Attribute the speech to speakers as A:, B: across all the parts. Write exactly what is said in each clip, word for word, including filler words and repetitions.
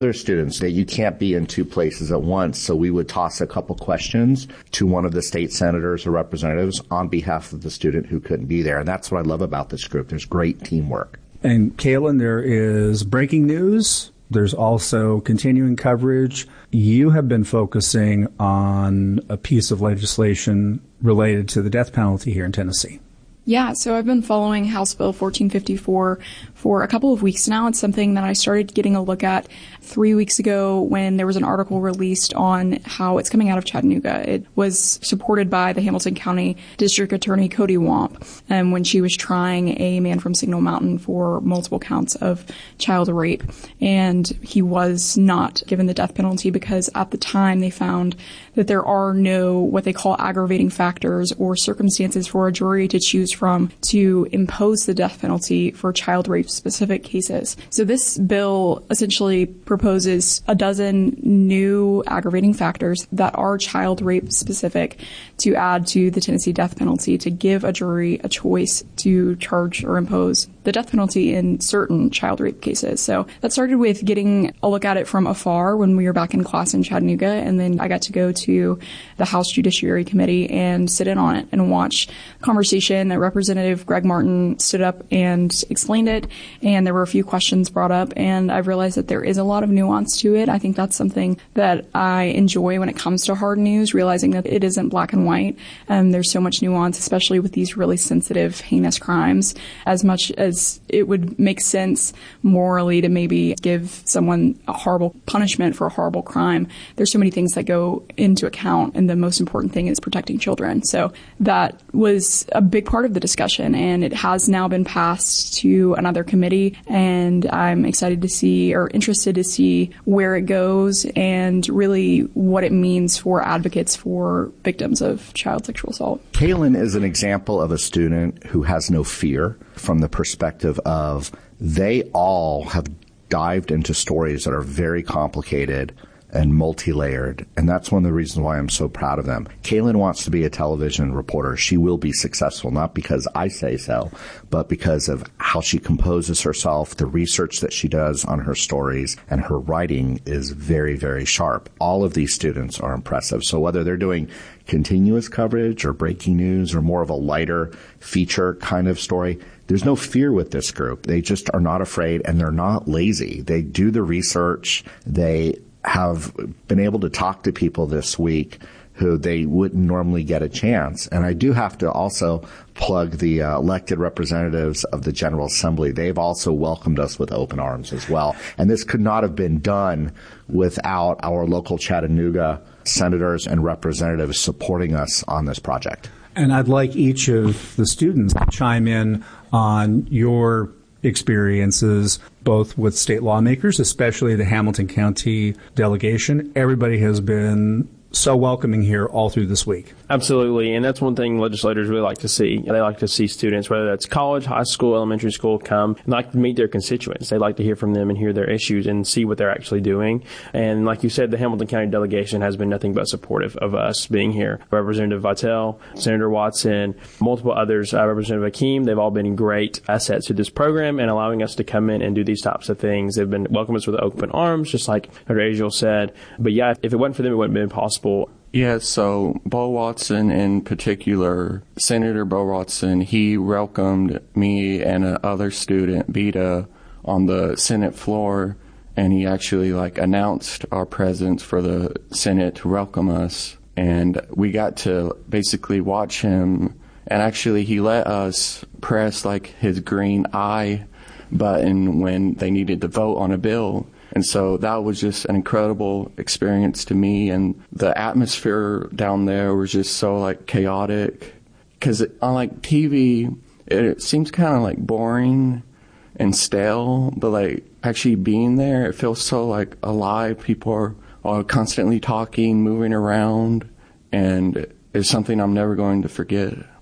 A: Other students that you can't be in two places at once, so we would toss a couple questions to one of the state senators or representatives on behalf of the student who couldn't be there. And that's what I love about this group. There's great teamwork.
B: And Kaylin, there is breaking news. There's also continuing coverage. You have been focusing on a piece of legislation related to the death penalty here in Tennessee.
C: Yeah, so I've been following House Bill fourteen fifty-four for a couple of weeks now. It's something that I started getting a look at three weeks ago when there was an article released on how it's coming out of Chattanooga. It was supported by the Hamilton County District Attorney Cody Wamp um, when she was trying a man from Signal Mountain for multiple counts of child rape. And he was not given the death penalty because at the time they found that there are no what they call aggravating factors or circumstances for a jury to choose from to impose the death penalty for child rape specific cases. So this bill essentially proposes a dozen new aggravating factors that are child rape specific to add to the Tennessee death penalty to give a jury a choice to charge or impose the death penalty in certain child rape cases. So that started with getting a look at it from afar when we were back in class in Chattanooga, and then I got to go to the House Judiciary Committee and sit in on it and watch a conversation that Representative Greg Martin stood up and explained it, and there were a few questions brought up, and I've realized that there is a lot of nuance to it. I think that's something that I enjoy when it comes to hard news, realizing that it isn't black and white. Um, there's so much nuance, especially with these really sensitive, heinous crimes. As much as it would make sense morally to maybe give someone a horrible punishment for a horrible crime, there's so many things that go into account, and the most important thing is protecting children. So that was a big part of the discussion, and it has now been passed to another committee, and I'm excited to see, or interested to see, where it goes and really what it means for advocates for victims of child sexual assault.
A: Kaylin is an example of a student who has no fear from the perspective of they all have dived into stories that are very complicated and multi-layered, and that's one of the reasons why I'm so proud of them. Kaylin wants to be a television reporter. She will be successful, not because I say so, but because of how she composes herself, the research that she does on her stories, and her writing is very, very sharp. All of these students are impressive. So whether they're doing continuous coverage or breaking news or more of a lighter feature kind of story, there's no fear with this group. They just are not afraid, and they're not lazy. They do the research. They have been able to talk to people this week who they wouldn't normally get a chance. And I do have to also plug the uh, elected representatives of the General Assembly. They've also welcomed us with open arms as well. And this could not have been done without our local Chattanooga senators and representatives supporting us on this project.
B: And I'd like each of the students to chime in on your experiences, both with state lawmakers, especially the Hamilton County delegation. Everybody has been so welcoming here all through this week.
D: Absolutely, and that's one thing legislators really like to see. They like to see students, whether that's college, high school, elementary school, come and like to meet their constituents. They like to hear from them and hear their issues and see what they're actually doing. And like you said, the Hamilton County delegation has been nothing but supportive of us being here. Representative Vitale, Senator Watson, multiple others, uh, Representative Akeem, they've all been great assets to this program and allowing us to come in and do these types of things. They've been welcome us with open arms, just like Senator Aziel said. But yeah, if it wasn't for them, it wouldn't have been possible.
E: Yeah, so Bo Watson in particular, Senator Bo Watson, he welcomed me and another student, Beta, on the Senate floor, and he actually like announced our presence for the Senate to welcome us. And we got to basically watch him, and actually he let us press like his green I button when they needed to vote on a bill. And so that was just an incredible experience to me. And the atmosphere down there was just so like chaotic. Because on like T V, it seems kind of like boring and stale. But like actually being there, it feels so like alive. People are, are constantly talking, moving around. And it's something I'm never going to forget.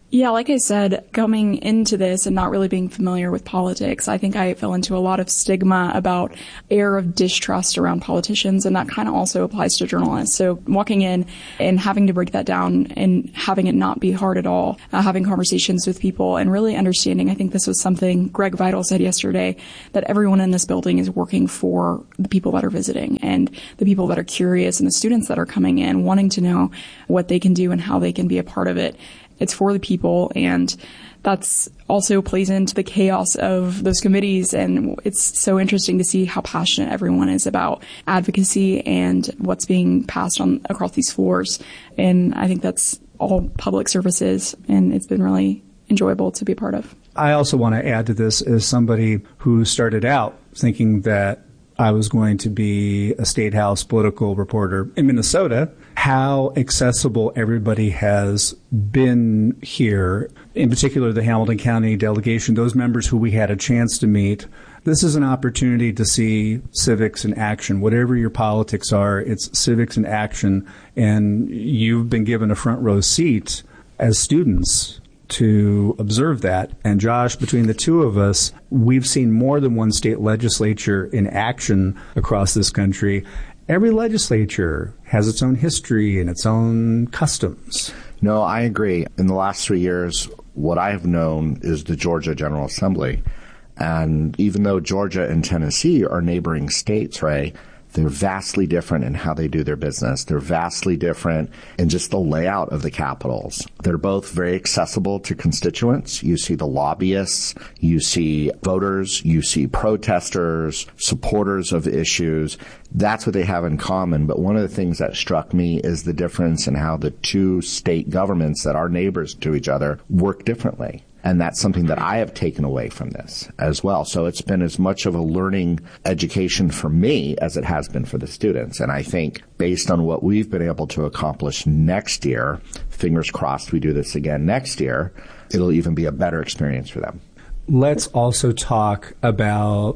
C: Yeah, like I said, coming into this and not really being familiar with politics, I think I fell into a lot of stigma about air of distrust around politicians, and that kind of also applies to journalists. So walking in and having to break that down and having it not be hard at all, uh, having conversations with people and really understanding, I think this was something Greg Vidal said yesterday, that everyone in this building is working for the people that are visiting and the people that are curious and the students that are coming in, wanting to know what they can do and how they can be a part of it. It's for the people, and that's also plays into the chaos of those committees. And it's so interesting to see how passionate everyone is about advocacy and what's being passed on across these floors. And I think that's all public services, and it's been really enjoyable to be a part of.
B: I also want to add to this as somebody who started out thinking that I was going to be a State House political reporter in Minnesota, how accessible everybody has been here, in particular the Hamilton County delegation, those members who we had a chance to meet. This is an opportunity to see civics in action. Whatever your politics are, it's civics in action, and you've been given a front row seat as students to observe that. And Josh, between the two of us, we've seen more than one state legislature in action across this country. Every legislature has its own history and its own customs.
A: No, I agree. In the last three years, what I have known is the Georgia General Assembly. And even though Georgia and Tennessee are neighboring states, Ray, they're vastly different in how they do their business. They're vastly different in just the layout of the capitals. They're both very accessible to constituents. You see the lobbyists, you see voters, you see protesters, supporters of issues. That's what they have in common. But one of the things that struck me is the difference in how the two state governments that are neighbors to each other work differently. And that's something that I have taken away from this as well. So it's been as much of a learning education for me as it has been for the students. And I think based on what we've been able to accomplish next year, fingers crossed we do this again next year, it'll even be a better experience for them.
B: Let's also talk about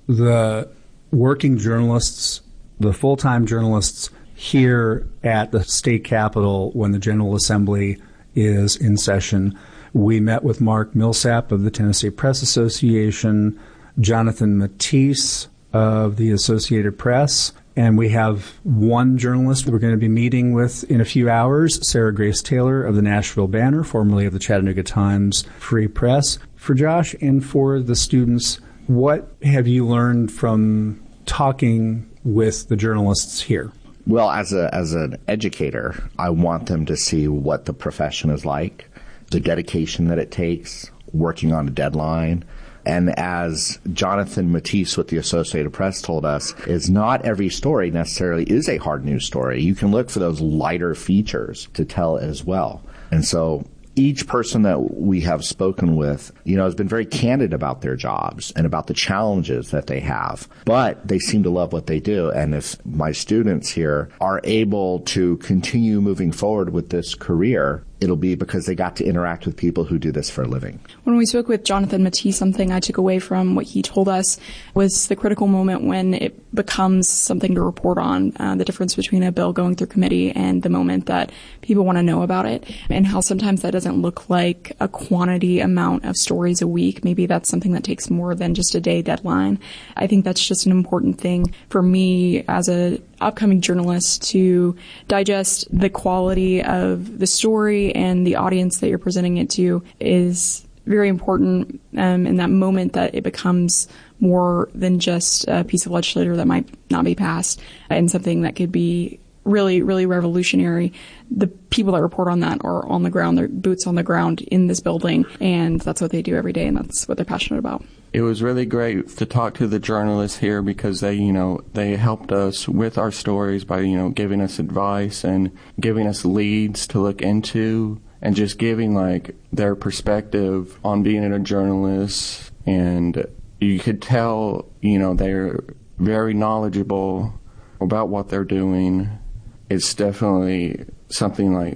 B: the working journalists, the full-time journalists here at the state capitol when the General Assembly is in session. We met with Mark Millsap of the Tennessee Press Association, Jonathan Matisse of the Associated Press, and we have one journalist we're going to be meeting with in a few hours, Sarah Grace Taylor of the Nashville Banner, formerly of the Chattanooga Times Free Press. For Josh and for the students, what have you learned from talking with the journalists here?
A: Well, as a as an educator, I want them to see what the profession is like, the dedication that it takes, working on a deadline. And as Jonathan Matisse with the Associated Press told us, is not every story necessarily is a hard news story. You can look for those lighter features to tell as well. And so each person that we have spoken with, you know, has been very candid about their jobs and about the challenges that they have. But they seem to love what they do. And if my students here are able to continue moving forward with this career, it'll be because they got to interact with people who do this for a living.
C: When we spoke with Jonathan Matisse, something I took away from what he told us was the critical moment when it becomes something to report on, uh, the difference between a bill going through committee and the moment that people want to know about it, and how sometimes that doesn't look like a quantity amount of stories a week. Maybe that's something that takes more than just a day deadline. I think that's just an important thing for me as a upcoming journalist to digest the quality of the story and the audience that you're presenting it to is very important um, in that moment that it becomes more than just a piece of legislation that might not be passed and something that could be really, really revolutionary. The people that report on that are on the ground, they're boots on the ground in this building, and that's what they do every day, and that's what they're passionate about.
E: It was really great to talk to the journalists here because they, you know, they helped us with our stories by, you know, giving us advice and giving us leads to look into and just giving, like, their perspective on being a journalist. And you could tell, you know, they're very knowledgeable about what they're doing. It's definitely something, like,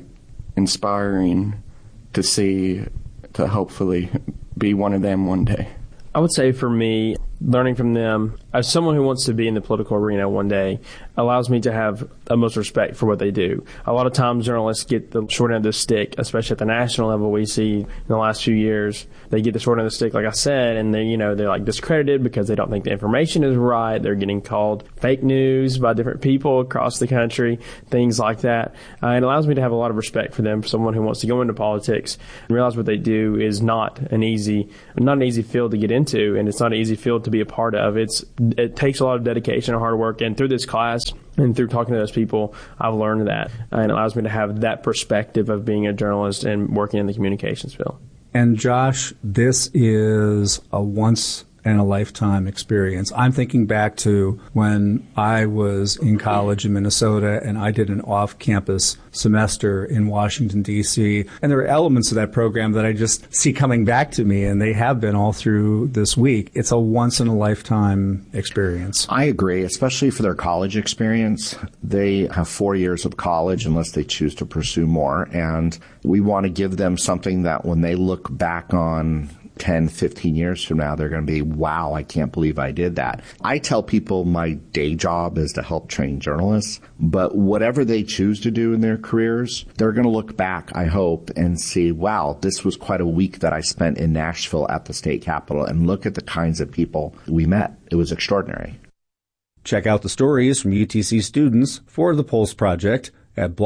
E: inspiring to see, to hopefully be one of them one day.
D: I would say for me, learning from them, as someone who wants to be in the political arena one day, allows me to have utmost respect for what they do. A lot of times journalists get the short end of the stick, especially at the national level. We see in the last few years, they get the short end of the stick, like I said, and they, you know, they're like discredited because they don't think the information is right. They're getting called fake news by different people across the country, things like that. Uh, it allows me to have a lot of respect for them, for someone who wants to go into politics and realize what they do is not an easy, not an easy field to get into, and it's not an easy field to be a part of. It's, it takes a lot of dedication and hard work, and through this class and through talking to those people, I've learned that, and it allows me to have that perspective of being a journalist and working in the communications field.
B: And Josh, this is a once in a lifetime experience. I'm thinking back to when I was in college in Minnesota and I did an off-campus semester in Washington, D C, and there are elements of that program that I just see coming back to me, and they have been all through this week. It's a once in a lifetime experience.
A: I agree, especially for their college experience. They have four years of college unless they choose to pursue more, and we want to give them something that when they look back on ten, fifteen years from now, they're going to be, wow, I can't believe I did that. I tell people my day job is to help train journalists, but whatever they choose to do in their careers, they're going to look back, I hope, and see, wow, this was quite a week that I spent in Nashville at the state capitol, and look at the kinds of people we met. It was extraordinary.
B: Check out the stories from U T C students for the Pulse Project at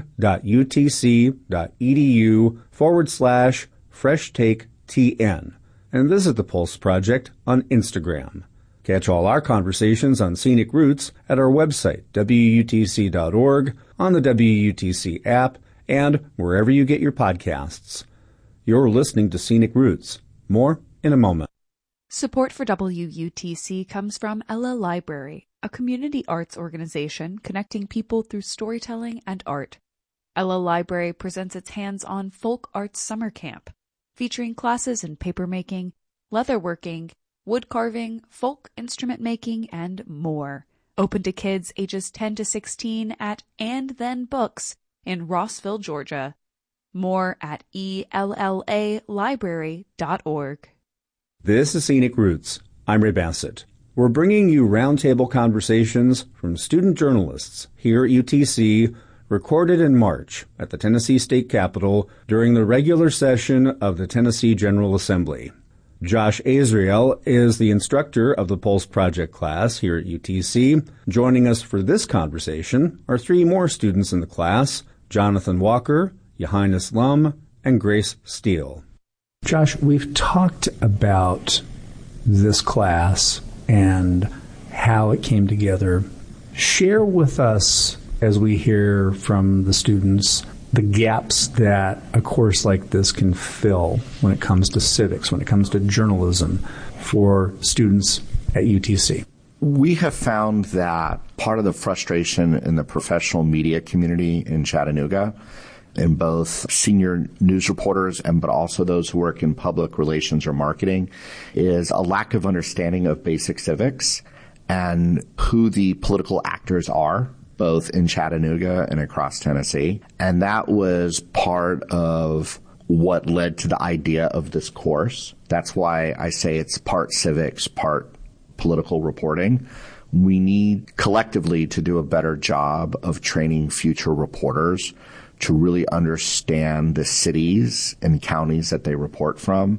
B: blog.utc.edu forward slash fresh take T N, and visit the Pulse Project on Instagram. Catch all our conversations on Scenic Roots at our website, W U T C dot org, on the W U T C app, and wherever you get your podcasts. You're listening to Scenic Roots. More in a moment.
F: Support for W U T C comes from Ella Library, a community arts organization connecting people through storytelling and art. Ella Library presents its hands-on folk arts summer camp, featuring classes in papermaking, leatherworking, wood carving, folk instrument making, and more. Open to kids ages ten to sixteen at And Then Books in Rossville, Georgia. More at E L L A library dot org.
B: This is Scenic Roots. I'm Ray Bassett. We're bringing you roundtable conversations from student journalists here at U T C, recorded in March at the Tennessee State Capitol during the regular session of the Tennessee General Assembly. Josh Azriel is the instructor of the Pulse Project class here at U T C. Joining us for this conversation are three more students in the class, Jonathan Walker, Johannes Lum, and Grace Steele. Josh, we've talked about this class and how it came together. Share with us, as we hear from the students, the gaps that a course like this can fill when it comes to civics, when it comes to journalism for students at U T C.
A: We have found that part of the frustration in the professional media community in Chattanooga, in both senior news reporters and but also those who work in public relations or marketing, is a lack of understanding of basic civics and who the political actors are, both in Chattanooga and across Tennessee. And that was part of what led to the idea of this course. That's why I say it's part civics, part political reporting. We need collectively to do a better job of training future reporters to really understand the cities and counties that they report from.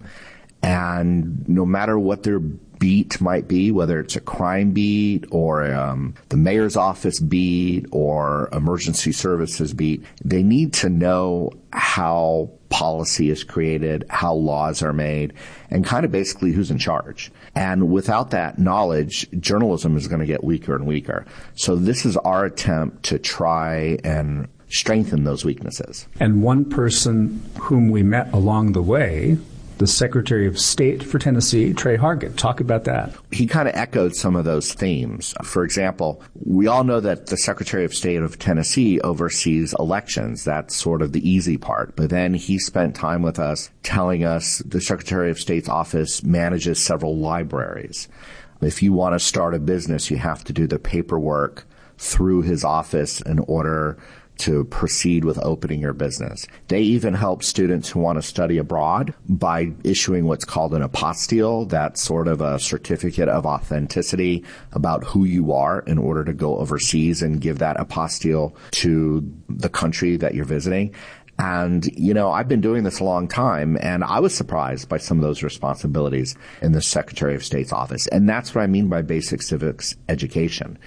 A: And no matter what their beat might be, whether it's a crime beat or um, the mayor's office beat or emergency services beat, they need to know how policy is created, how laws are made, and kind of basically who's in charge. And without that knowledge, journalism is going to get weaker and weaker. So this is our attempt to try and strengthen those weaknesses.
B: And one person whom we met along the way, the Secretary of State for Tennessee, Trey Hargett. Talk about that.
A: He kind of echoed some of those themes. For example, we all know that the Secretary of State of Tennessee oversees elections. That's sort of the easy part. But then he spent time with us telling us the Secretary of State's office manages several libraries. If you want to start a business, you have to do the paperwork through his office in order to proceed with opening your business. They even help students who want to study abroad by issuing what's called an apostille. That's sort of a certificate of authenticity about who you are in order to go overseas and give that apostille to the country that you're visiting. And, you know, I've been doing this a long time, and I was surprised by some of those responsibilities in the Secretary of State's office. And that's what I mean by basic civics education.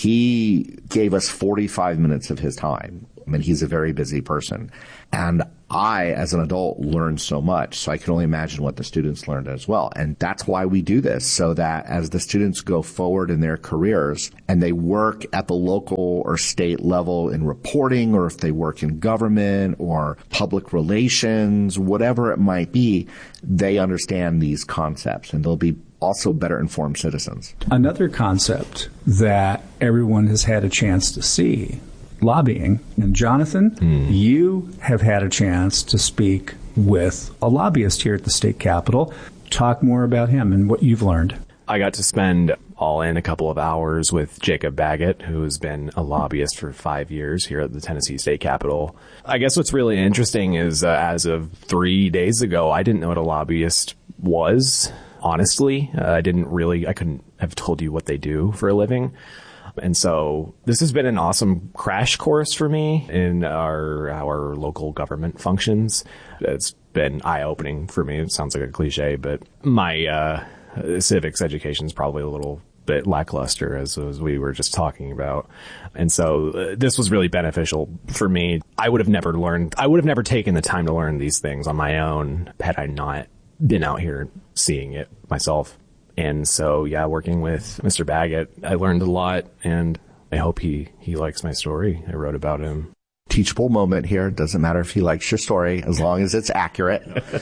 A: He gave us forty-five minutes of his time. I mean, he's a very busy person. And I, as an adult, learned so much, so I can only imagine what the students learned as well. And that's why we do this, so that as the students go forward in their careers and they work at the local or state level in reporting, or if they work in government or public relations, whatever it might be, they understand these concepts and they'll be also better informed citizens.
B: Another concept that everyone has had a chance to see, lobbying. And Jonathan, mm. you have had a chance to speak with a lobbyist here at the state capitol. Talk more about him and what you've learned.
G: I got to spend all in a couple of hours with Jacob Baggett, who has been a lobbyist for five years here at the Tennessee State Capitol. I guess what's really interesting is uh, as of three days ago, I didn't know what a lobbyist was. Honestly, uh, I didn't really, I couldn't have told you what they do for a living. And so this has been an awesome crash course for me in our our local government functions. It's been eye-opening for me. It sounds like a cliche, but my uh, civics education is probably a little bit lackluster, as, as we were just talking about. And so uh, this was really beneficial for me. I would have never learned, I would have never taken the time to learn these things on my own had I not been out here seeing it myself. And so, yeah, working with Mister Baggett, I learned a lot, and I hope he, he likes my story. I wrote about him.
A: Teachable moment here. Doesn't matter if he likes your story, as long as it's accurate.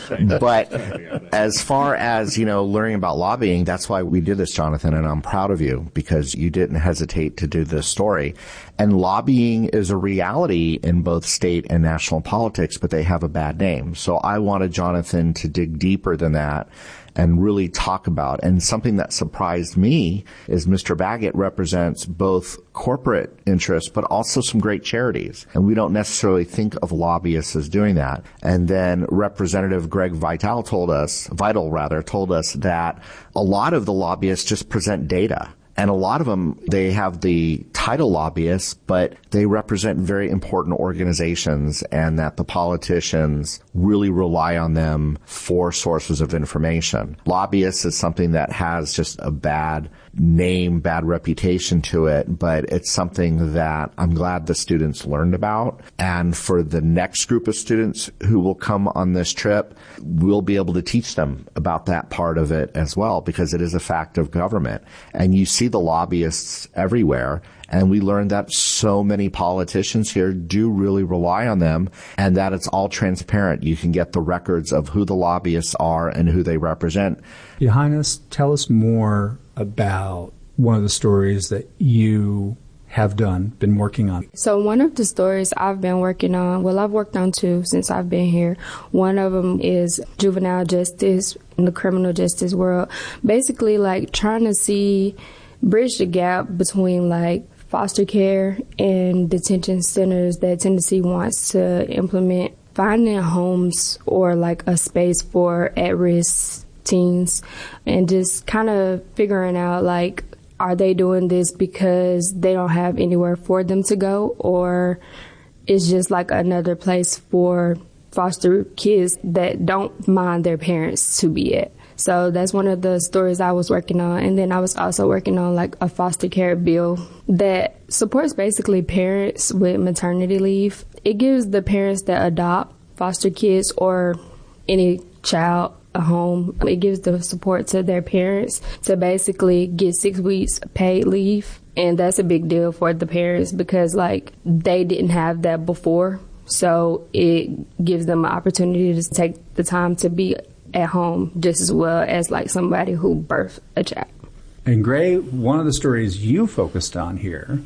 A: But as far as, you know, learning about lobbying, that's why we did this, Jonathan, and I'm proud of you because you didn't hesitate to do this story. And lobbying is a reality in both state and national politics, but they have a bad name. So I wanted Jonathan to dig deeper than that and really talk about. And something that surprised me is Mister Baggett represents both corporate interests, but also some great charities. And we don't necessarily think of lobbyists as doing that. And then Representative Greg Vital told us, Vital rather, told us that a lot of the lobbyists just present data. And a lot of them, they have the title lobbyists, but they represent very important organizations, and that the politicians really rely on them for sources of information. Lobbyists is something that has just a bad name, bad reputation to it, but it's something that I'm glad the students learned about. And for the next group of students who will come on this trip, we'll be able to teach them about that part of it as well, because it is a fact of government. And you see the lobbyists everywhere. And we learned that so many politicians here do really rely on them, and that it's all transparent. You can get the records of who the lobbyists are and who they represent.
B: Your Highness, tell us more about one of the stories that you have done, been working on.
H: So one of the stories I've been working on, well, I've worked on two since I've been here. One of them is juvenile justice in the criminal justice world. Basically, like, trying to see, bridge the gap between, like, foster care and detention centers that Tennessee wants to implement, finding homes or like a space for at-risk teens, and just kind of figuring out, like, are they doing this because they don't have anywhere for them to go, or it's just like another place for foster kids that don't mind their parents to be at. So that's one of the stories I was working on. And then I was also working on like a foster care bill that supports basically parents with maternity leave. It gives the parents that adopt foster kids or any child a home, it gives the support to their parents to basically get six weeks paid leave. And that's a big deal for the parents because like they didn't have that before. So it gives them an opportunity to take the time to be at home just as well as like somebody who birthed a child.
B: And Gray, one of the stories you focused on here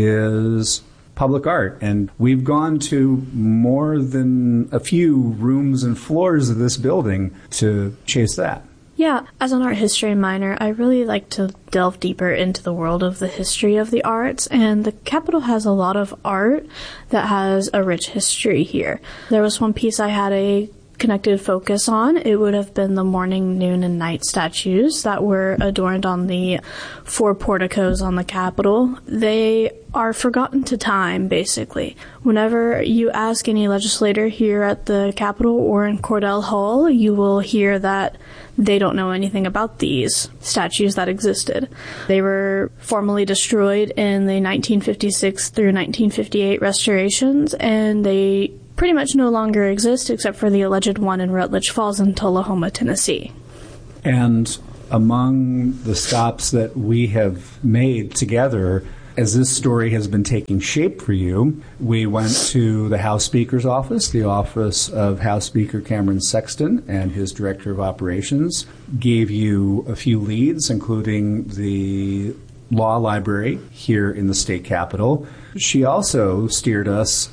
B: is public art. And we've gone to more than a few rooms and floors of this building to chase that.
I: Yeah, as an art history minor, I really like to delve deeper into the world of the history of the arts, and the Capitol has a lot of art that has a rich history here. There was one piece I had a connected focus on. It would have been the morning, noon, and night statues that were adorned on the four porticos on the Capitol. They are forgotten to time, basically. Whenever you ask any legislator here at the Capitol or in Cordell Hall, you will hear that they don't know anything about these statues that existed. They were formally destroyed in the nineteen fifty-six through nineteen fifty-eight restorations, and they pretty much no longer exist except for the alleged one in Rutledge Falls in Tullahoma, Tennessee.
B: And among the stops that we have made together, as this story has been taking shape for you, we went to the House Speaker's office, the office of House Speaker Cameron Sexton and his Director of Operations, gave you a few leads, including the law library here in the state capitol. She also steered us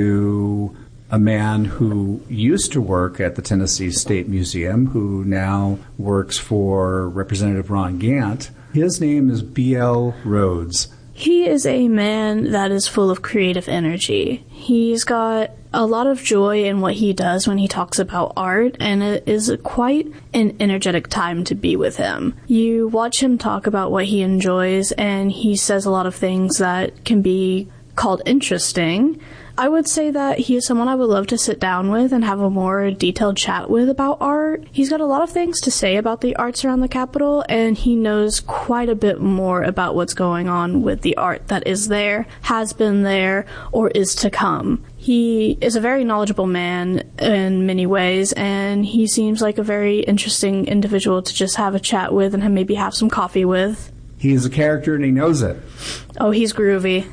B: to a man who used to work at the Tennessee State Museum, who now works for Representative Ron Gant. His name is B L Rhodes.
I: He is a man that is full of creative energy. He's got a lot of joy in what he does when he talks about art, and it is a quite an energetic time to be with him. You watch him talk about what he enjoys, and he says a lot of things that can be called interesting. I would say that he is someone I would love to sit down with and have a more detailed chat with about art. He's got a lot of things to say about the arts around the Capitol, and he knows quite a bit more about what's going on with the art that is there, has been there, or is to come. He is a very knowledgeable man in many ways, and he seems like a very interesting individual to just have a chat with and maybe have some coffee with.
B: He's a character and he knows it.
I: Oh, he's groovy.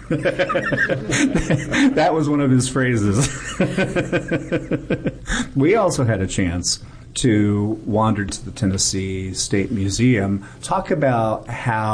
B: That was one of his phrases. We also had a chance to wander to the Tennessee State Museum. Talk about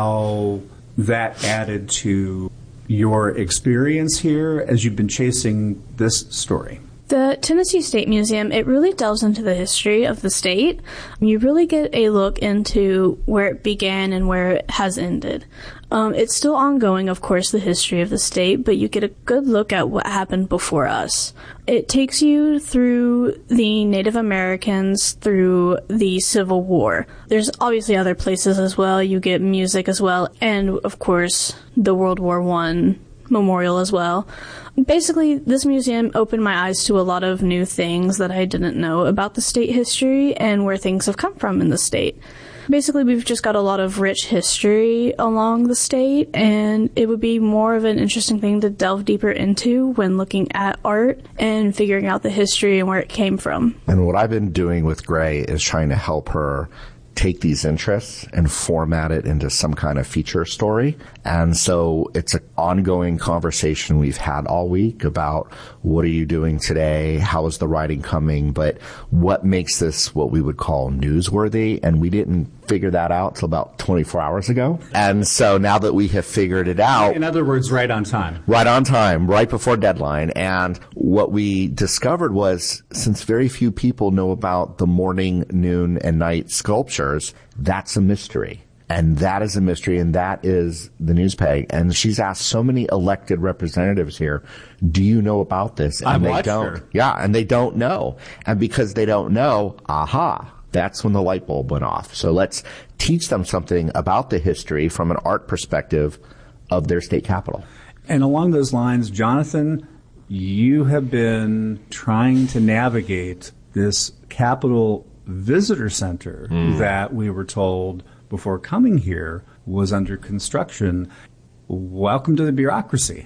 B: how that added to your experience here as you've been chasing this story.
I: The Tennessee State Museum, it really delves into the history of the state. You really get a look into where it began and where it has ended. Um, it's still ongoing, of course, the history of the state, but you get a good look at what happened before us. It takes you through the Native Americans, through the Civil War. There's obviously other places as well. You get music as well, and, of course, the World War One memorial as well. Basically, this museum opened my eyes to a lot of new things that I didn't know about the state history and where things have come from in the state. Basically, we've just got a lot of rich history along the state, and it would be more of an interesting thing to delve deeper into when looking at art and figuring out the history and where it came from.
A: And what I've been doing with Gray is trying to help her take these interests and format it into some kind of feature story. And so it's an ongoing conversation we've had all week about what are you doing today? How is the writing coming? But what makes this what we would call newsworthy? And we didn't figure that out till about twenty-four hours ago. And so now that we have figured it out.
B: In other words, right on time.
A: Right on time, right before deadline. And what we discovered was, since very few people know about the morning, noon, and night sculptures, that's a mystery. And that is a mystery, and that is the news peg. And she's asked so many elected representatives here, do you know about this? And
B: I've
A: they
B: watched
A: don't.
B: her.
A: Yeah, and they don't know. And because they don't know, aha, that's when the light bulb went off. So let's teach them something about the history from an art perspective of their state capital.
B: And along those lines, Jonathan, you have been trying to navigate this Capitol Visitor Center mm. that we were told before coming here was under construction. Welcome to the bureaucracy.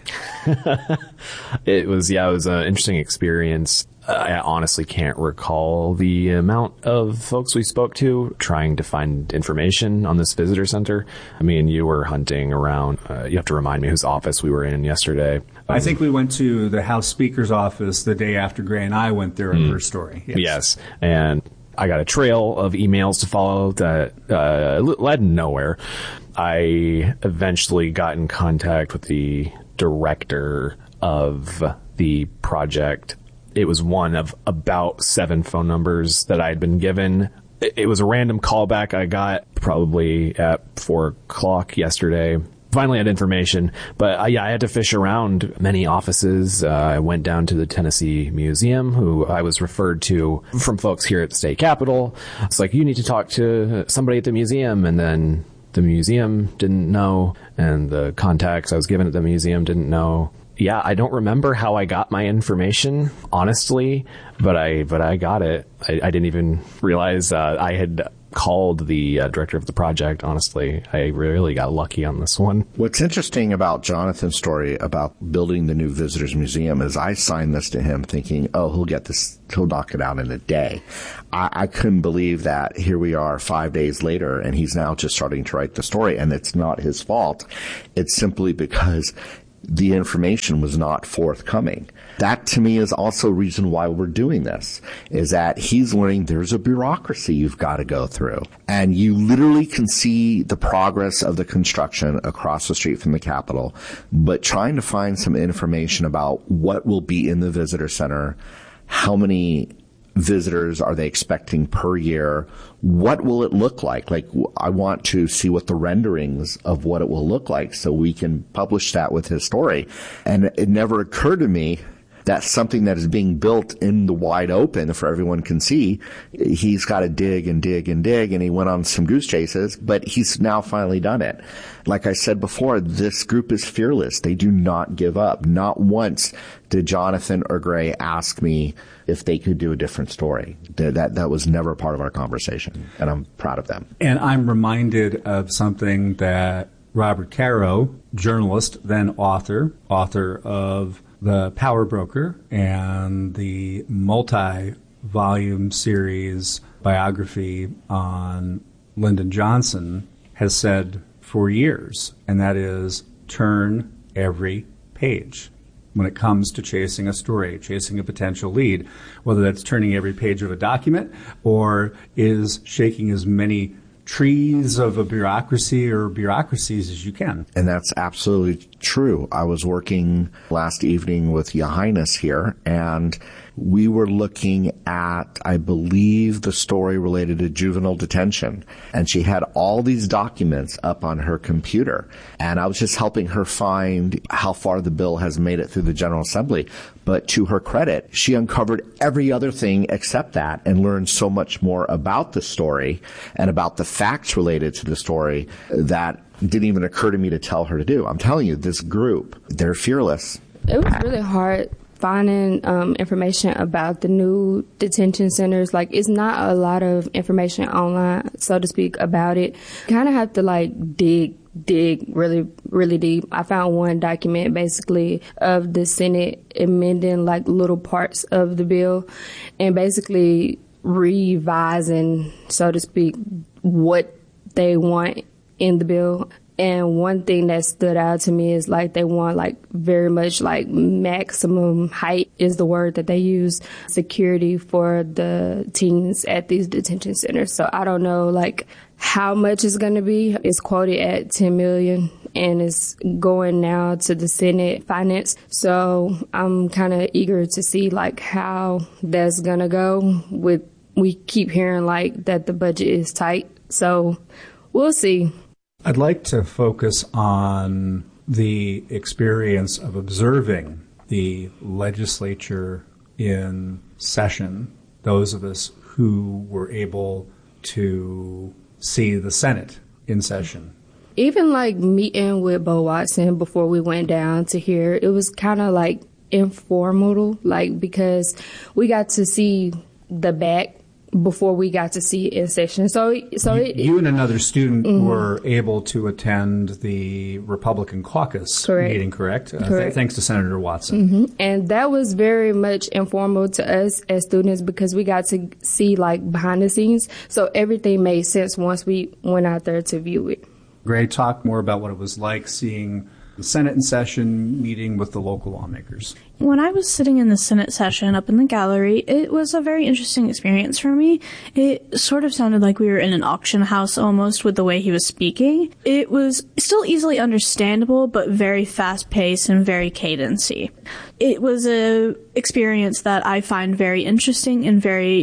G: It was, yeah, it was an interesting experience. I honestly can't recall the amount of folks we spoke to trying to find information on this visitor center. I mean, you were hunting around. Uh, you have to remind me whose office we were in yesterday. Um,
B: I think we went to the House Speaker's office the day after Gray and I went there in mm, her story.
G: Yes. yes. And I got a trail of emails to follow that uh, led nowhere. I eventually got in contact with the director of the project. It was one of about seven phone numbers that I had been given. it, it was a random callback I got probably at four o'clock yesterday. Finally had information, but uh, yeah, I had to fish around many offices. Uh, I went down to the Tennessee Museum, who I was referred to from folks here at the state capitol. It's like, you need to talk to somebody at the museum, and then the museum didn't know, and the contacts I was given at the museum didn't know. Yeah, I don't remember how I got my information, honestly, but I but I got it. I, I didn't even realize uh, I had called the uh, director of the project. Honestly, I really got lucky on this one.
A: What's interesting about Jonathan's story about building the new visitors museum is I signed this to him thinking, oh, he'll get this, he'll knock it out in a day. I, I couldn't believe that here we are five days later and he's now just starting to write the story, and it's not his fault. It's simply because the information was not forthcoming. That, to me, is also a reason why we're doing this, is that he's learning there's a bureaucracy you've got to go through. And you literally can see the progress of the construction across the street from the Capitol, but trying to find some information about what will be in the visitor center, how many visitors are they expecting per year? What will it look like? Like, I want to see what the renderings of what it will look like so we can publish that with his story. And it never occurred to me that something that is being built in the wide open for everyone can see, he's got to dig and dig and dig, and he went on some goose chases, but he's now finally done it. Like I said before, this group is fearless. They do not give up. Not once did Jonathan or Gray ask me if they could do a different story. That, that was never part of our conversation, and I'm proud of them.
B: And I'm reminded of something that Robert Caro, journalist, then author, author of The Power Broker and the multi-volume series biography on Lyndon Johnson, has said for years, and that is, turn every page. When it comes to chasing a story, chasing a potential lead, whether that's turning every page of a document or is shaking as many trees of a bureaucracy or bureaucracies as you can.
A: And that's absolutely true. I was working last evening with Your Highness here, and we were looking at, I believe, the story related to juvenile detention. And she had all these documents up on her computer. And I was just helping her find how far the bill has made it through the General Assembly. But to her credit, she uncovered every other thing except that and learned so much more about the story and about the facts related to the story that didn't even occur to me to tell her to do. I'm telling you, this group, they're fearless.
H: It was really hard finding um, information about the new detention centers. Like, it's not a lot of information online, so to speak, about it. You kind of have to, like, dig dig really, really deep. I found one document basically of the Senate amending like little parts of the bill and basically revising, so to speak, what they want in the bill. And one thing that stood out to me is like they want like very much like maximum height is the word that they use, security for the teens at these detention centers. So I don't know like how much it's going to be. It's quoted at ten million and it's going now to the Senate Finance. So I'm kind of eager to see like how that's going to go. With we keep hearing like that the budget is tight. So we'll see.
B: I'd like to focus on the experience of observing the legislature in session, those of us who were able to see the Senate in session.
H: Even like meeting with Bo Watson before we went down to here, it was kind of like informal, like because we got to see the back before we got to see it in session. So, so
B: you,
H: it,
B: you and another student mm-hmm. were able to attend the Republican caucus
H: correct.
B: meeting, correct?
H: correct.
B: Uh, th- thanks to Senator Watson.
H: Mm-hmm. And that was very much informal to us as students because we got to see like behind the scenes. So everything made sense once we went out there to view it.
B: Gray, talk more about what it was like seeing the Senate in session, meeting with the local lawmakers.
I: When I was sitting in the Senate session up in the gallery, it was a very interesting experience for me. It sort of sounded like we were in an auction house almost with the way he was speaking. It was still easily understandable, but very fast-paced and very cadency. It was a experience that I find very interesting and very,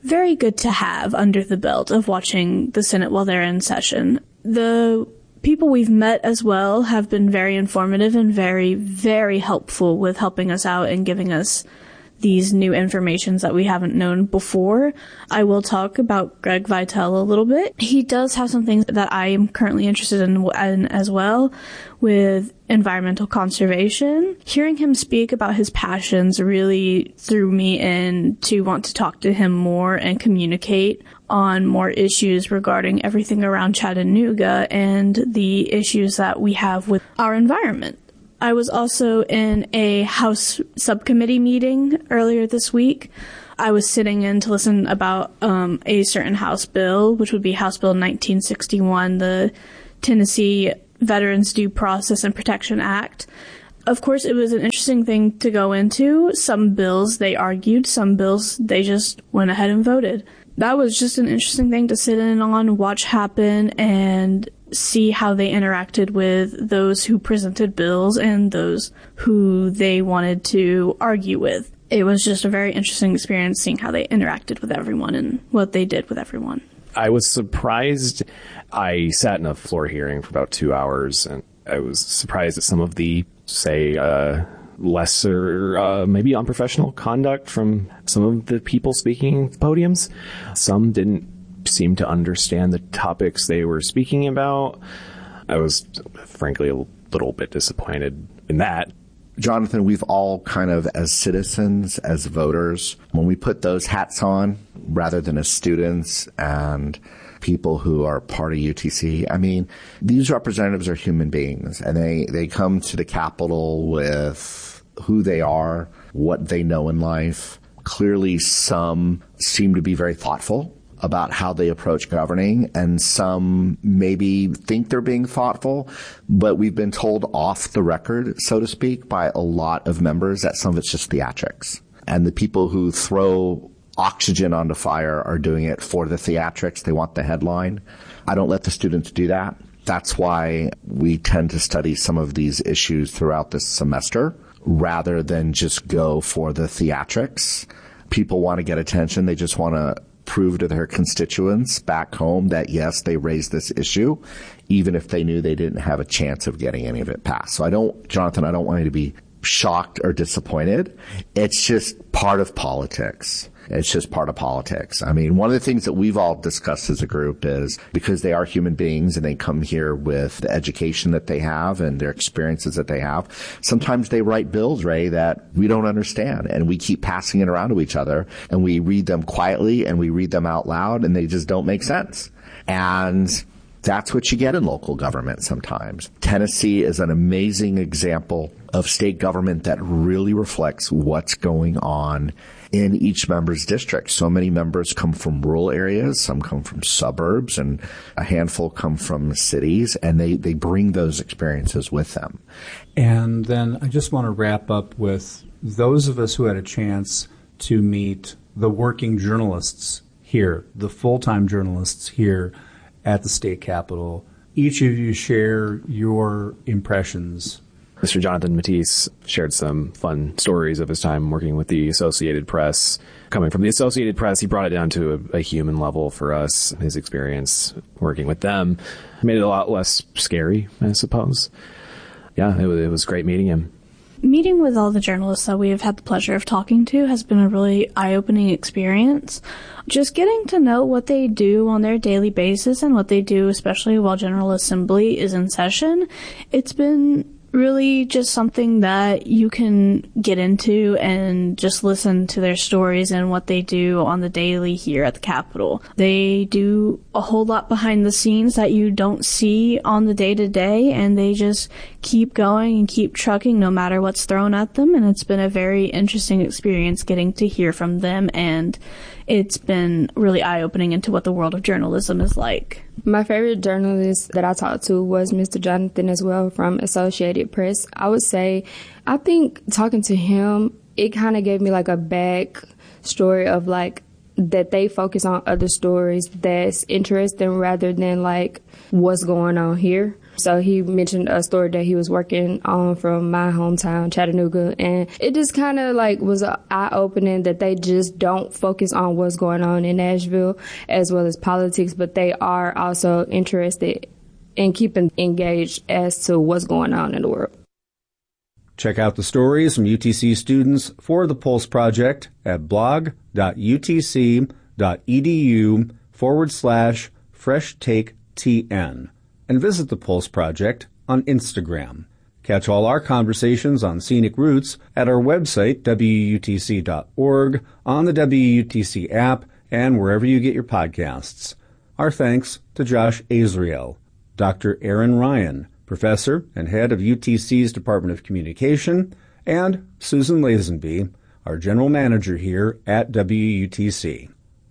I: very good to have under the belt of watching the Senate while they're in session. The people we've met as well have been very informative and very, very helpful with helping us out and giving us these new informations that we haven't known before. I will talk about Greg Vitale a little bit. He does have some things that I am currently interested in, in as well with environmental conservation. Hearing him speak about his passions really threw me in to want to talk to him more and communicate on more issues regarding everything around Chattanooga and the issues that we have with our environment. I was also in a House subcommittee meeting earlier this week. I was sitting in to listen about um, a certain House bill, which would be House Bill nineteen sixty-one, the Tennessee Veterans Due Process and Protection Act. Of course, it was an interesting thing to go into. Some bills they argued, some bills they just went ahead and voted. That was just an interesting thing to sit in on, watch happen, and see how they interacted with those who presented bills and those who they wanted to argue with. It was just a very interesting experience seeing how they interacted with everyone and what they did with everyone.
G: I was surprised. I sat in a floor hearing for about two hours, and I was surprised at some of the, say, uh, lesser, uh, maybe unprofessional conduct from some of the people speaking at the podiums. Some didn't seem to understand the topics they were speaking about. I was, frankly, a little bit disappointed in that.
A: Jonathan, we've all kind of, as citizens, as voters, when we put those hats on, rather than as students and people who are part of U T C, I mean, these representatives are human beings, and they, they come to the Capitol with who they are, what they know in life. Clearly, some seem to be very thoughtful about how they approach governing, and some maybe think they're being thoughtful, but we've been told off the record, so to speak, by a lot of members that some of it's just theatrics. And the people who throw oxygen onto fire are doing it for the theatrics. They want the headline. I don't let the students do that. That's why we tend to study some of these issues throughout this semester rather than just go for the theatrics. People want to get attention. They just want to prove to their constituents back home that, yes, they raised this issue, even if they knew they didn't have a chance of getting any of it passed. So I don't, Jonathan, I don't want you to be shocked or disappointed. It's just part of politics. It's just part of politics. I mean, one of the things that we've all discussed as a group is because they are human beings and they come here with the education that they have and their experiences that they have, sometimes they write bills, Ray, that we don't understand, and we keep passing it around to each other, and we read them quietly and we read them out loud, and they just don't make sense. And that's what you get in local government sometimes. Tennessee is an amazing example of state government that really reflects what's going on in each member's district. So many members come from rural areas, some come from suburbs, and a handful come from cities, and they, they bring those experiences with them.
B: And then I just want to wrap up with those of us who had a chance to meet the working journalists here, the full-time journalists here at the state capitol. Each of you share your impressions.
G: Mister Jonathan Matisse shared some fun stories of his time working with the Associated Press. Coming from the Associated Press, he brought it down to a, a human level for us. His experience working with them made it a lot less scary, I suppose. Yeah, it was, it was great meeting him.
I: Meeting with all the journalists that we have had the pleasure of talking to has been a really eye-opening experience. Just getting to know what they do on their daily basis and what they do, especially while General Assembly is in session, it's been really just something that you can get into and just listen to their stories and what they do on the daily here at the Capitol. They do a whole lot behind the scenes that you don't see on the day-to-day, and they just keep going and keep trucking no matter what's thrown at them, and it's been a very interesting experience getting to hear from them, and it's been really eye-opening into what the world of journalism is like.
H: My favorite journalist that I talked to was Mister Jonathan as well from Associated Press. I would say, I think talking to him, it kind of gave me like a back story of like that they focus on other stories that's interesting rather than like what's going on here. So he mentioned a story that he was working on from my hometown, Chattanooga, and it just kind of like was eye-opening that they just don't focus on what's going on in Nashville as well as politics, but they are also interested in keeping engaged as to what's going on in the world.
B: Check out the stories from U T C students for the Pulse Project at blog.utc.edu forward slash fresh take TN and visit the Pulse Project on Instagram. Catch all our conversations on Scenic Roots at our website, W U T C dot org, on the W U T C app, and wherever you get your podcasts. Our thanks to Josh Azriel, Doctor Aaron Ryan, Professor and Head of U T C's Department of Communication, and Susan Lazenby, our General Manager here at W U T C.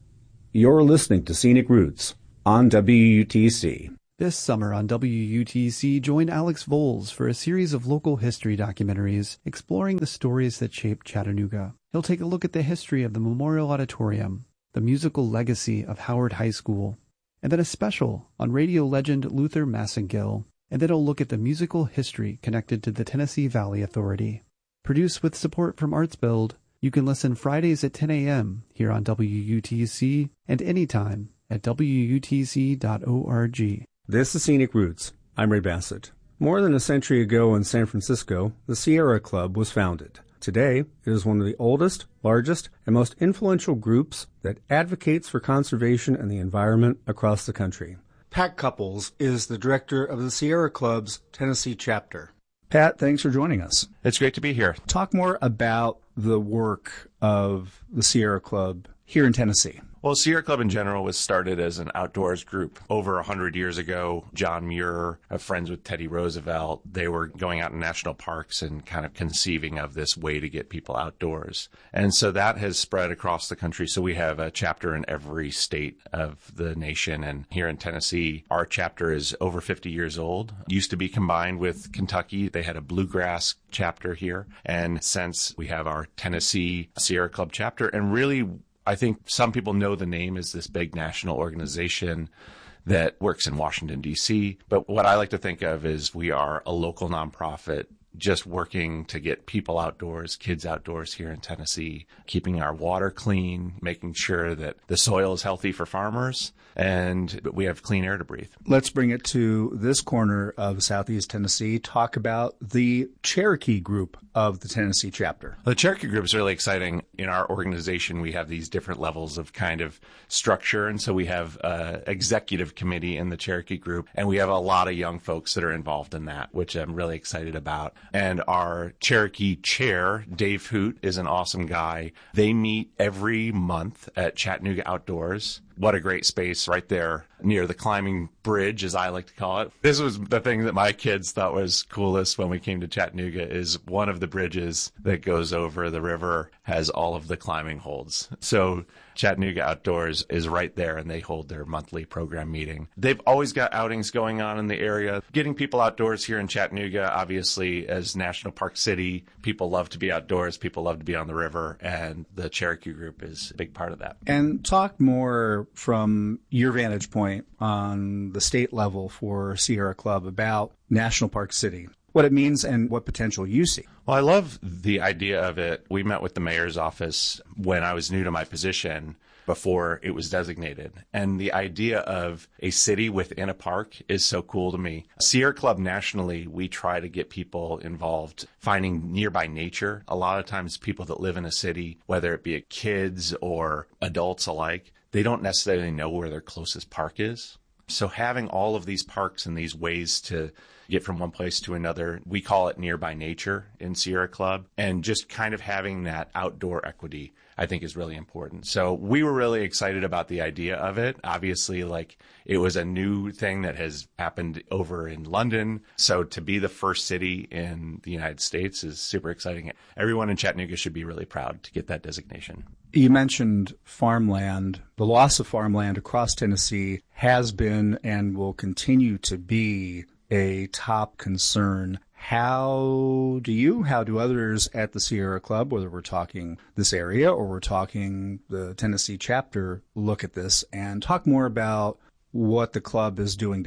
B: You're listening to Scenic Roots on W U T C.
J: This summer on W U T C, join Alex Voles for a series of local history documentaries exploring the stories that shaped Chattanooga. He'll take a look at the history of the Memorial Auditorium, the musical legacy of Howard High School, and then a special on radio legend Luther Massengill. And then he'll look at the musical history connected to the Tennessee Valley Authority. Produced with support from ArtsBuild, you can listen Fridays at ten a.m. here on W U T C and anytime at W U T C dot org.
B: This is Scenic Roots. I'm Ray Bassett. More than a century ago in San Francisco, the Sierra Club was founded. Today, it is one of the oldest, largest, and most influential groups that advocates for conservation and the environment across the country. Pat Couples is the director of the Sierra Club's Tennessee chapter. Pat, thanks for joining us.
K: It's great to be here.
B: Talk more about the work of the Sierra Club here in Tennessee.
K: Well, Sierra Club in general was started as an outdoors group over one hundred years ago. John Muir, a friends with Teddy Roosevelt, they were going out in national parks and kind of conceiving of this way to get people outdoors. And so that has spread across the country. So we have a chapter in every state of the nation. And here in Tennessee, our chapter is over fifty years old. Used to be combined with Kentucky. They had a bluegrass chapter here. And since we have our Tennessee Sierra Club chapter, and really I think some people know the name as this big national organization that works in Washington, D C. But what I like to think of is we are a local nonprofit just working to get people outdoors, kids outdoors here in Tennessee, keeping our water clean, making sure that the soil is healthy for farmers, and we have clean air to breathe.
B: Let's bring it to this corner of Southeast Tennessee. Talk about the Cherokee group of the Tennessee chapter.
K: The Cherokee group is really exciting. In our organization, we have these different levels of kind of structure, and so we have an executive committee in the Cherokee group, and we have a lot of young folks that are involved in that, which I'm really excited about. And our Cherokee chair, Dave Hoot, is an awesome guy. They meet every month at Chattanooga Outdoors. What a great space right there near the climbing bridge, as I like to call it. This was the thing that my kids thought was coolest when we came to Chattanooga, is one of the bridges that goes over the river has all of the climbing holds. So Chattanooga Outdoors is right there, and they hold their monthly program meeting. They've always got outings going on in the area. Getting people outdoors here in Chattanooga, obviously, as National Park City, people love to be outdoors, people love to be on the river, and the Cherokee group is a big part of that.
B: And talk more from your vantage point on the state level for Sierra Club about National Park City, what it means and what potential you see.
K: Well, I love the idea of it. We met with the mayor's office when I was new to my position before it was designated. And the idea of a city within a park is so cool to me. Sierra Club nationally, we try to get people involved finding nearby nature. A lot of times people that live in a city, whether it be kids or adults alike, they don't necessarily know where their closest park is. So having all of these parks and these ways to get from one place to another, we call it nearby nature in Sierra Club, and just kind of having that outdoor equity, I think, is really important. So we were really excited about the idea of it. Obviously, like, it was a new thing that has happened over in London. So to be the first city in the United States is super exciting. Everyone in Chattanooga should be really proud to get that designation.
B: You mentioned farmland. The loss of farmland across Tennessee has been and will continue to be a top concern. How do you, how do others at the Sierra Club, whether we're talking this area or we're talking the Tennessee chapter, look at this and talk more about what the club is doing to help?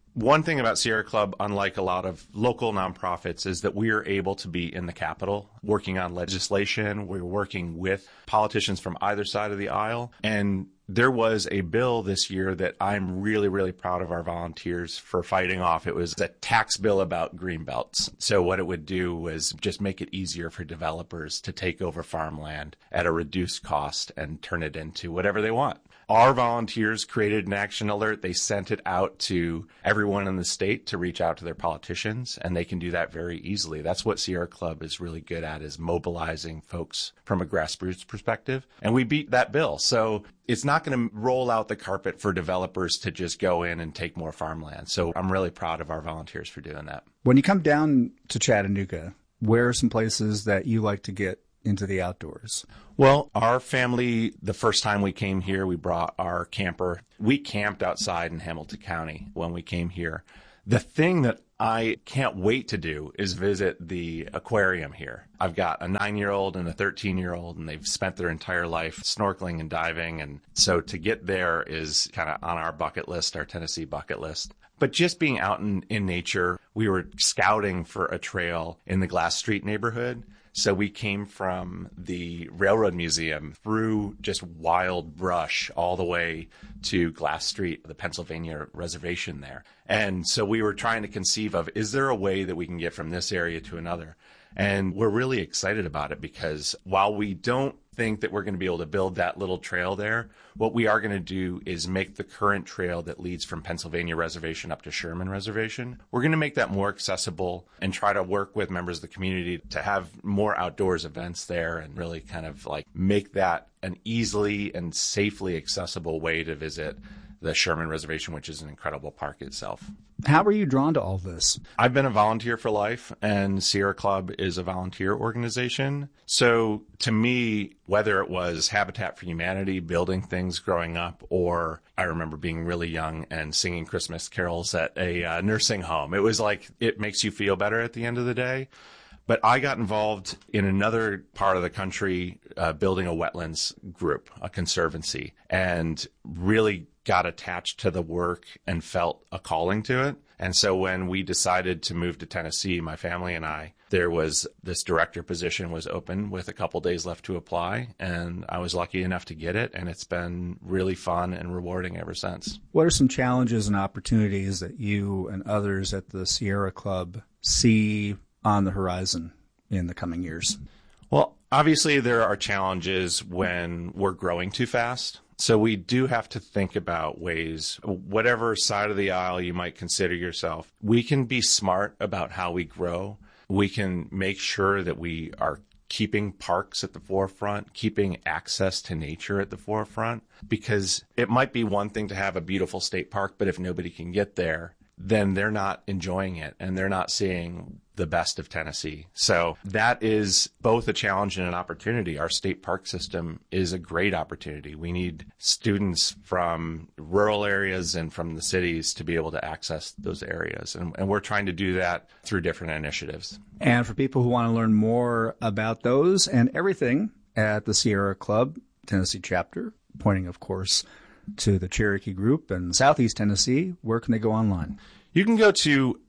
K: One thing about Sierra Club, unlike a lot of local nonprofits, is that we are able to be in the Capitol working on legislation. We're working with politicians from either side of the aisle. And there was a bill this year that I'm really, really proud of our volunteers for fighting off. It was a tax bill about green belts. So what it would do was just make it easier for developers to take over farmland at a reduced cost and turn it into whatever they want. Our volunteers created an action alert. They sent it out to everyone in the state to reach out to their politicians, and they can do that very easily. That's what Sierra Club is really good at, is mobilizing folks from a grassroots perspective. And we beat that bill. So it's not going to roll out the carpet for developers to just go in and take more farmland. So I'm really proud of our volunteers for doing that.
B: When you come down to Chattanooga, where are some places that you like to get into the outdoors?
K: Well, our family, the first time we came here, we brought our camper. We camped outside in Hamilton County when we came here. The thing that I can't wait to do is visit the aquarium here. I've got a nine-year-old and a thirteen-year-old, and they've spent their entire life snorkeling and diving. And so to get there is kind of on our bucket list, our Tennessee bucket list. But just being out in, in nature, we were scouting for a trail in the Glass Street neighborhood. So we came from the Railroad Museum through just wild brush all the way to Glass Street, the Pennsylvania reservation there. And so we were trying to conceive of, is there a way that we can get from this area to another? And we're really excited about it because while we don't think that we're going to be able to build that little trail there, what we are going to do is make the current trail that leads from Pennsylvania Reservation up to Sherman Reservation. We're going to make that more accessible and try to work with members of the community to have more outdoors events there and really kind of like make that an easily and safely accessible way to visit the Sherman Reservation, which is an incredible park itself.
B: How were you drawn to all this?
K: I've been a volunteer for life, and Sierra Club is a volunteer organization. So to me, whether it was Habitat for Humanity, building things growing up, or I remember being really young and singing Christmas carols at a uh, nursing home, it was like it makes you feel better at the end of the day. But I got involved in another part of the country uh, building a wetlands group, a conservancy, and really got attached to the work and felt a calling to it. And so when we decided to move to Tennessee, my family and I, there was this director position was open with a couple days left to apply. And I was lucky enough to get it. And it's been really fun and rewarding ever since.
B: What are some challenges and opportunities that you and others at the Sierra Club see on the horizon in the coming years?
K: Well, obviously there are challenges when we're growing too fast. So we do have to think about ways, whatever side of the aisle you might consider yourself, we can be smart about how we grow. We can make sure that we are keeping parks at the forefront, keeping access to nature at the forefront, because it might be one thing to have a beautiful state park, but if nobody can get there, then they're not enjoying it and they're not seeing the best of Tennessee. So that is both a challenge and an opportunity. Our state park system is a great opportunity. We need students from rural areas and from the cities to be able to access those areas. And, and we're trying to do that through different initiatives.
B: And for people who want to learn more about those and everything at the Sierra Club Tennessee chapter, pointing, of course, to the Cherokee Group in Southeast Tennessee, where can they go online?
K: You can go to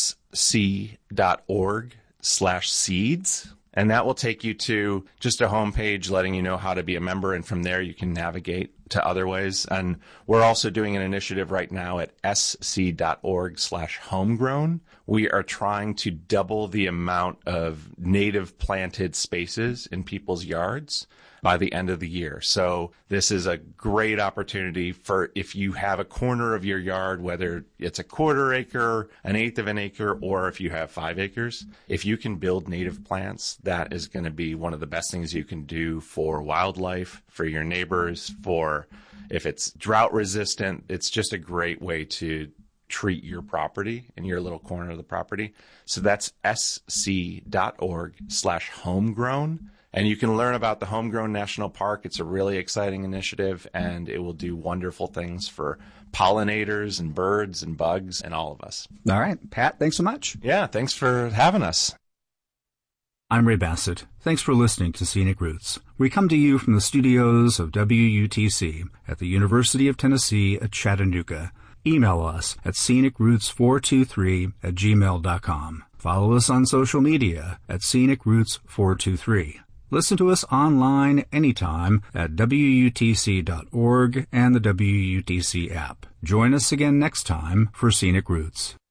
K: sc.org slash seeds, and that will take you to just a homepage letting you know how to be a member, and from there you can navigate to other ways. And we're also doing an initiative right now at sc.org slash homegrown. We are trying to double the amount of native planted spaces in people's yards by the end of the year. So this is a great opportunity for if you have a corner of your yard, whether it's a quarter acre, an eighth of an acre, or if you have five acres, if you can build native plants, that is going to be one of the best things you can do for wildlife, for your neighbors, for if it's drought resistant. It's just a great way to treat your property in your little corner of the property. So that's sc.org slash homegrown. And you can learn about the Homegrown National Park. It's a really exciting initiative, and it will do wonderful things for pollinators and birds and bugs and all of us.
B: All right. Pat, thanks so much.
K: Yeah, thanks for having us.
B: I'm Ray Bassett. Thanks for listening to Scenic Roots. We come to you from the studios of W U T C at the University of Tennessee at Chattanooga. email us at scenic roots four two three at gmail dot com. Follow us on social media at scenic roots four two three. Listen to us online anytime at W U T C dot org and the W U T C app. Join us again next time for Scenic Roots.